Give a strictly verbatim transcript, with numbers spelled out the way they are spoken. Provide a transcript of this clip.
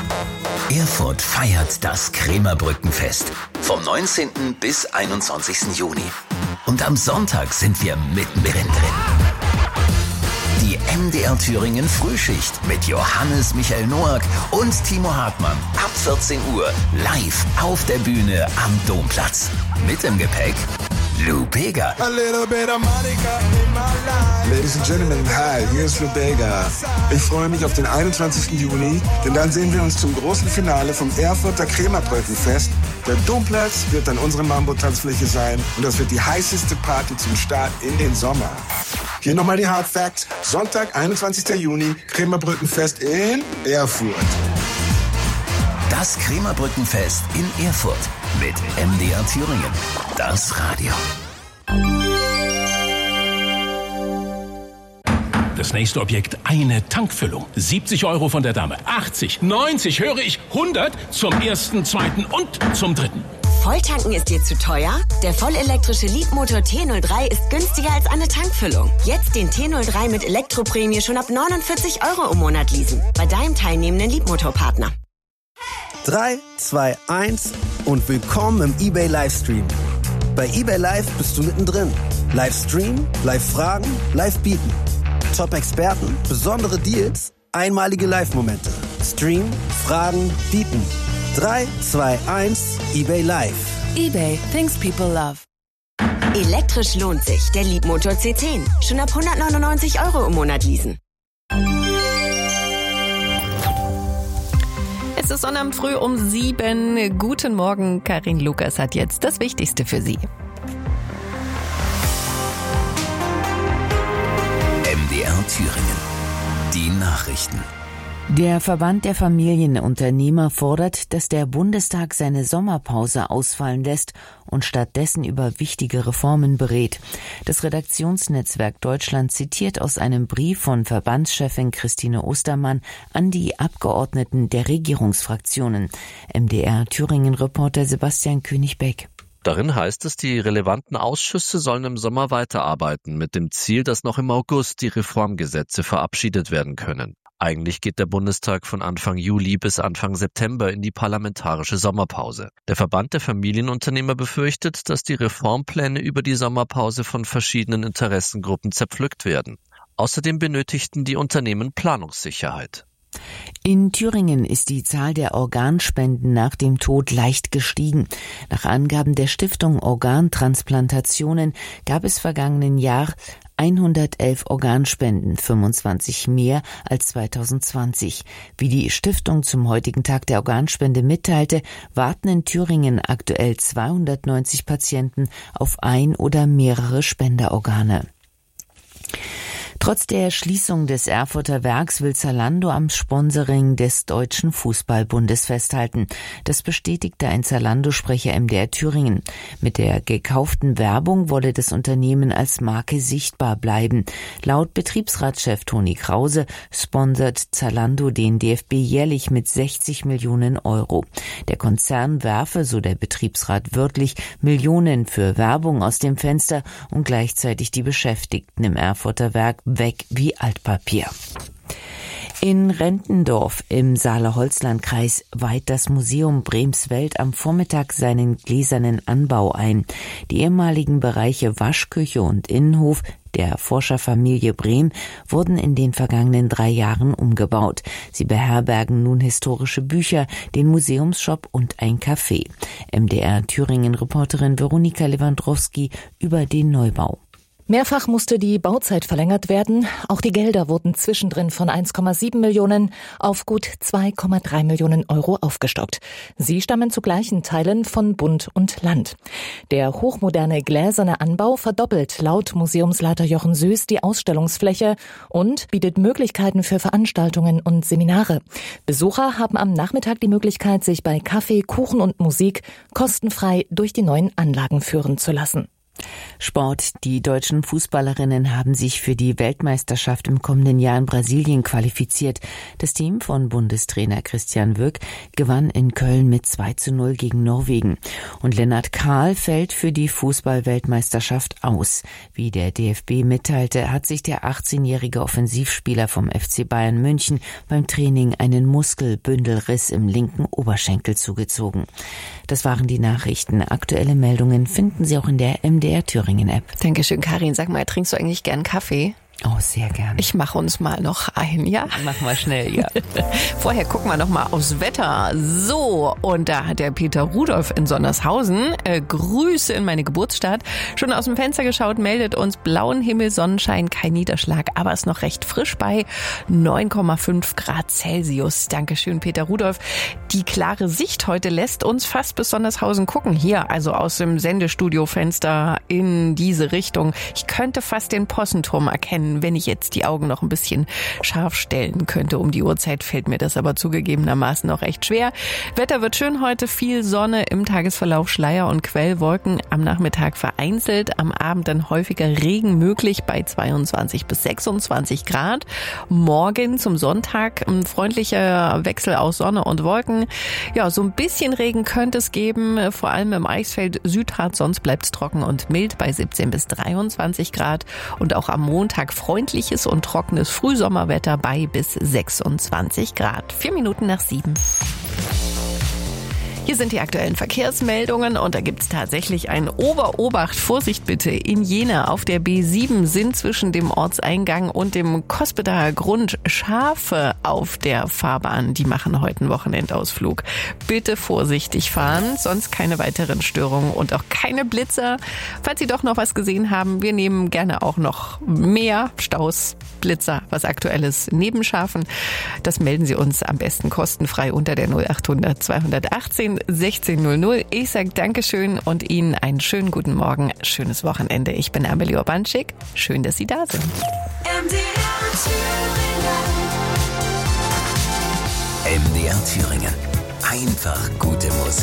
Erfurt feiert das Krämerbrückenfest vom neunzehnten bis einundzwanzigsten Juni. Und am Sonntag sind wir mittendrin drin. Die M D R Thüringen Frühschicht mit Johannes Michael Noack und Timo Hartmann ab vierzehn Uhr live auf der Bühne am Domplatz. Mit im Gepäck Lou Bega. Ladies and Gentlemen, hi, hier ist Lou Bega. Ich freue mich auf den einundzwanzigsten Juni, denn dann sehen wir uns zum großen Finale vom Erfurter Krämerbrückenfest. Der Domplatz wird dann unsere Mambo-Tanzfläche sein und das wird die heißeste Party zum Start in den Sommer. Hier nochmal die Hard Facts. Sonntag, einundzwanzigsten Juni, Krämerbrückenfest in Erfurt. Das Krämerbrückenfest in Erfurt mit M D R Thüringen. Das Radio. Das nächste Objekt, eine Tankfüllung. siebzig Euro von der Dame. achtzig, neunzig, höre ich, hundert zum ersten, zweiten und zum dritten. Volltanken ist dir zu teuer? Der vollelektrische Leapmotor T null drei ist günstiger als eine Tankfüllung. Jetzt den T null drei mit Elektroprämie schon ab neunundvierzig Euro im Monat leasen. Bei deinem teilnehmenden Leapmotor-Partner. drei, zwei, eins und willkommen im eBay Livestream. Bei eBay Live bist du mittendrin. Livestream, Live-Fragen, Live-Bieten. Top-Experten, besondere Deals, einmalige Live-Momente. Stream, Fragen, Bieten. drei, zwei, eins, eBay Live. eBay, things people love. Elektrisch lohnt sich. Der Leapmotor C zehn. Schon ab hundertneunundneunzig Euro im Monat leasen. Es ist Sonnabend früh um sieben. Guten Morgen, Karin Lukas hat jetzt das Wichtigste für Sie. M D R Thüringen. Die Nachrichten. Der Verband der Familienunternehmer fordert, dass der Bundestag seine Sommerpause ausfallen lässt und stattdessen über wichtige Reformen berät. Das Redaktionsnetzwerk Deutschland zitiert aus einem Brief von Verbandschefin Christine Ostermann an die Abgeordneten der Regierungsfraktionen. M D R Thüringen-Reporter Sebastian König-Beck. Darin heißt es, die relevanten Ausschüsse sollen im Sommer weiterarbeiten, mit dem Ziel, dass noch im August die Reformgesetze verabschiedet werden können. Eigentlich geht der Bundestag von Anfang Juli bis Anfang September in die parlamentarische Sommerpause. Der Verband der Familienunternehmer befürchtet, dass die Reformpläne über die Sommerpause von verschiedenen Interessengruppen zerpflückt werden. Außerdem benötigten die Unternehmen Planungssicherheit. In Thüringen ist die Zahl der Organspenden nach dem Tod leicht gestiegen. Nach Angaben der Stiftung Organtransplantationen gab es vergangenen Jahr hundertelf Organspenden, fünfundzwanzig mehr als zweitausendzwanzig. Wie die Stiftung zum heutigen Tag der Organspende mitteilte, warten in Thüringen aktuell zweihundertneunzig Patienten auf ein oder mehrere Spenderorgane. Trotz der Schließung des Erfurter Werks will Zalando am Sponsoring des Deutschen Fußballbundes festhalten. Das bestätigte ein Zalando-Sprecher M D R Thüringen. Mit der gekauften Werbung wolle das Unternehmen als Marke sichtbar bleiben. Laut Betriebsratschef Toni Krause sponsert Zalando den D F B jährlich mit sechzig Millionen Euro. Der Konzern werfe, so der Betriebsrat wörtlich, Millionen für Werbung aus dem Fenster und gleichzeitig die Beschäftigten im Erfurter Werk weg wie Altpapier. In Rentendorf im Saale-Holzland-Kreis weiht das Museum Bremswelt am Vormittag seinen gläsernen Anbau ein. Die ehemaligen Bereiche Waschküche und Innenhof der Forscherfamilie Brehm wurden in den vergangenen drei Jahren umgebaut. Sie beherbergen nun historische Bücher, den Museumsshop und ein Café. M D R Thüringen-Reporterin Veronika Lewandowski über den Neubau. Mehrfach musste die Bauzeit verlängert werden. Auch die Gelder wurden zwischendrin von eins Komma sieben Millionen auf gut zwei Komma drei Millionen Euro aufgestockt. Sie stammen zu gleichen Teilen von Bund und Land. Der hochmoderne gläserne Anbau verdoppelt laut Museumsleiter Jochen Süß die Ausstellungsfläche und bietet Möglichkeiten für Veranstaltungen und Seminare. Besucher haben am Nachmittag die Möglichkeit, sich bei Kaffee, Kuchen und Musik kostenfrei durch die neuen Anlagen führen zu lassen. Sport. Die deutschen Fußballerinnen haben sich für die Weltmeisterschaft im kommenden Jahr in Brasilien qualifiziert. Das Team von Bundestrainer Christian Wück gewann in Köln mit zwei zu null gegen Norwegen. Und Lennart Kahl fällt für die Fußball-Weltmeisterschaft aus. Wie der D F B mitteilte, hat sich der achtzehnjährige Offensivspieler vom F C Bayern München beim Training einen Muskelbündelriss im linken Oberschenkel zugezogen. Das waren die Nachrichten. Aktuelle Meldungen finden Sie auch in der M D R Thüringen App. Dankeschön, Karin. Sag mal, trinkst du eigentlich gern Kaffee? Oh, sehr gerne. Ich mache uns mal noch ein, ja? Mach mal schnell, ja. Vorher gucken wir noch mal aufs Wetter. So, und da hat der Peter Rudolph in Sonnershausen, äh, Grüße in meine Geburtsstadt, schon aus dem Fenster geschaut, meldet uns blauen Himmel, Sonnenschein, kein Niederschlag, aber ist noch recht frisch bei neun Komma fünf Grad Celsius. Dankeschön, Peter Rudolph. Die klare Sicht heute lässt uns fast bis Sonnershausen gucken. Hier, also aus dem Sendestudiofenster in diese Richtung. Ich könnte fast den Possenturm erkennen, wenn ich jetzt die Augen noch ein bisschen scharf stellen könnte. Um die Uhrzeit fällt mir das aber zugegebenermaßen noch recht schwer. Wetter wird schön heute, viel Sonne, im Tagesverlauf Schleier- und Quellwolken, am Nachmittag vereinzelt, am Abend dann häufiger Regen möglich bei zweiundzwanzig bis sechsundzwanzig Grad. Morgen zum Sonntag ein freundlicher Wechsel aus Sonne und Wolken. Ja, so ein bisschen Regen könnte es geben, vor allem im Eisfeld Südharz, sonst bleibt es trocken und mild bei siebzehn bis dreiundzwanzig Grad. Und auch am Montag freundliches und trockenes Frühsommerwetter bei bis sechsundzwanzig Grad. Vier Minuten nach sieben. Hier sind die aktuellen Verkehrsmeldungen und da gibt es tatsächlich ein Ober-Obacht. Vorsicht bitte, in Jena auf der B sieben sind zwischen dem Ortseingang und dem Cospitaler Grund Schafe auf der Fahrbahn. Die machen heute einen Wochenendausflug. Bitte vorsichtig fahren, sonst keine weiteren Störungen und auch keine Blitzer. Falls Sie doch noch was gesehen haben, wir nehmen gerne auch noch mehr Staus, Blitzer, was Aktuelles neben Schafen. Das melden Sie uns am besten kostenfrei unter der null acht hundert zweihundertachtzehn sechzehn null null. Ich sage Dankeschön und Ihnen einen schönen guten Morgen, schönes Wochenende. Ich bin Amelie Urbanschik. Schön, dass Sie da sind. M D R Thüringen. Einfach gute Musik.